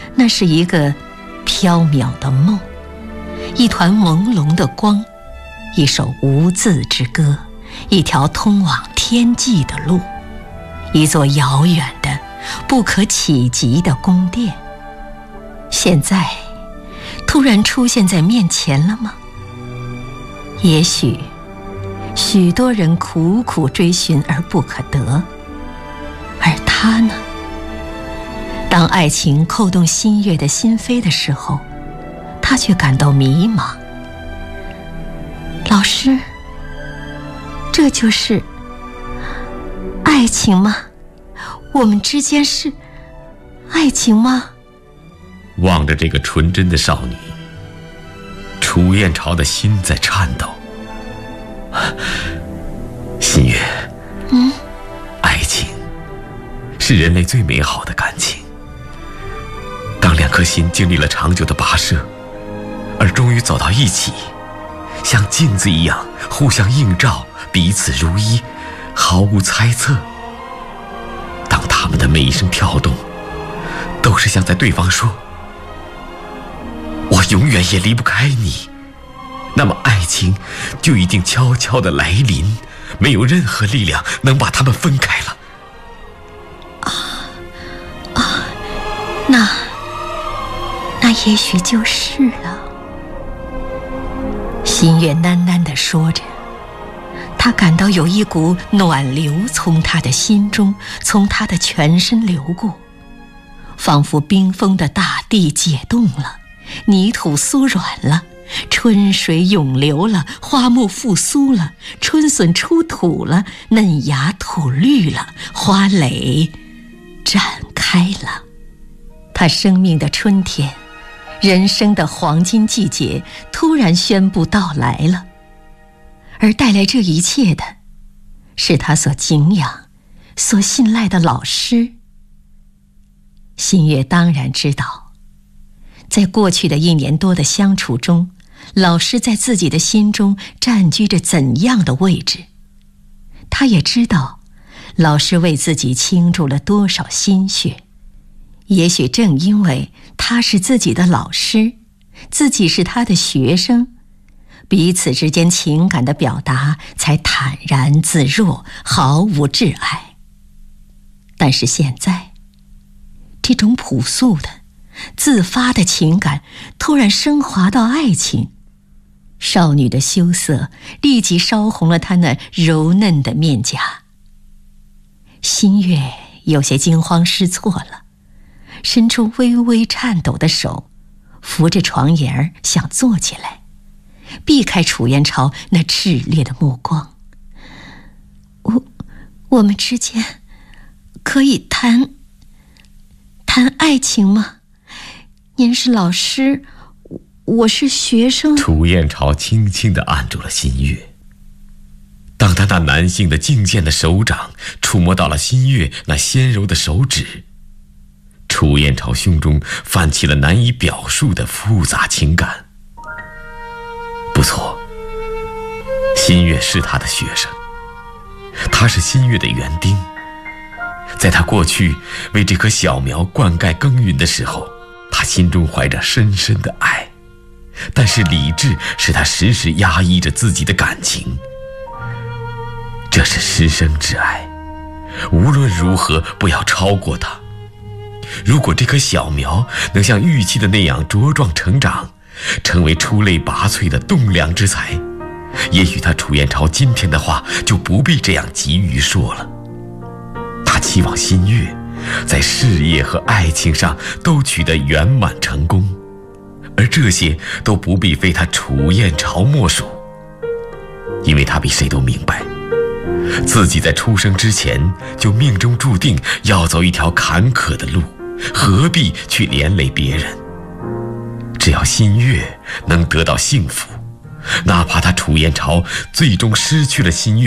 那是一个缥缈的梦，一团朦胧的光，一首无字之歌，一条通往天际的路，一座遥远的不可企及的宫殿，现在突然出现在面前了吗？也许许多人苦苦追寻而不可得，而他呢？当爱情扣动新月的心扉的时候，他却感到迷茫。老师，这就是爱情吗？我们之间是爱情吗？ 望着这个纯真的少女，楚燕朝的心在颤抖。新月，爱情是人类最美好的感情。当两颗心经历了长久的跋涉，而终于走到一起，像镜子一样互相映照，彼此如一，毫无猜测。当他们的每一声跳动都是像在对方说我永远也离不开你，那么爱情就已经悄悄地来临，没有任何力量能把他们分开了。 那也许就是了。新月喃喃地说着，他感到有一股暖流从他的心中，从他的全身流过，仿佛冰封的大地解冻了，泥土酥软了，春水涌流了，花木复苏了，春笋出土了，嫩芽吐绿了，花蕾展开了。他生命的春天，人生的黄金季节突然宣布到来了，而带来这一切的是他所敬仰、所信赖的老师。新月当然知道，在过去的1年多的相处中，老师在自己的心中占据着怎样的位置。他也知道，老师为自己倾注了多少心血。也许正因为他是自己的老师，自己是他的学生，彼此之间情感的表达才坦然自若，毫无挚爱。但是现在，这种朴素的、自发的情感突然升华到爱情，少女的羞涩立即烧红了她那柔嫩的面颊。新月有些惊慌失措了，伸出微微颤抖的手，扶着床沿儿想坐起来，避开楚燕朝那炽烈的目光。我们之间可以谈爱情吗？您是老师，我是学生。 楚燕朝轻轻地按住了新月。当他那男性的劲健的手掌触摸到了新月那纤柔的手指，楚燕朝胸中泛起了难以表述的复杂情感。不错，新月是他的学生，他是新月的园丁。在他过去为这棵小苗灌溉耕耘的时候，他心中怀着深深的爱，但是理智使他时时压抑着自己的感情。这是师生之爱，无论如何不要超过它。如果这棵小苗能像预期的那样茁壮成长，成为出类拔萃的栋梁之才，也许他楚燕朝今天的话就不必这样急于说了。他期望新月在事业和爱情上都取得圆满成功，而这些都不必非他楚燕朝莫属，因为他比谁都明白，自己在出生之前就命中注定要走一条坎坷的路，何必去连累别人？只要新月能得到幸福，哪怕他楚燕朝最终失去了新月，